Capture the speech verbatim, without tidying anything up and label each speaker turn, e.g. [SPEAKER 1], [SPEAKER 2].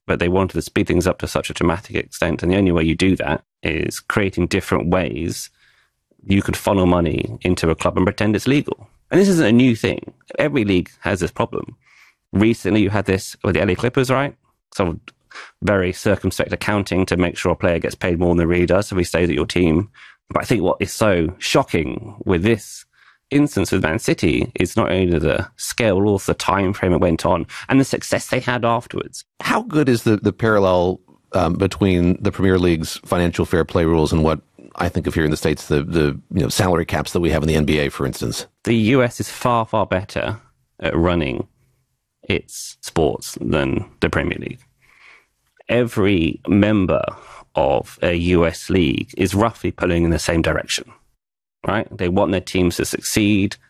[SPEAKER 1] but they wanted to speed things up to such a dramatic extent. And the only way you do that is creating different ways you could funnel money into a club and pretend it's legal. And this isn't a new thing. Every league has this problem. Recently, you had this with the L A Clippers, right? Sort of very circumspect accounting to make sure a player gets paid more than the really does if he stays at your team. But I think what is so shocking with this instance with Man City is not only the scale, but also the time frame it went on and the success they had afterwards.
[SPEAKER 2] How good is the, the parallel um, between the Premier League's financial fair play rules and what I think of here in the States, the, the you know salary caps that we have in the N B A, for instance?
[SPEAKER 1] The U S is far, far better at running its sports than the Premier League. Every member of a U S league is roughly pulling in the same direction, right? They want their teams to succeed.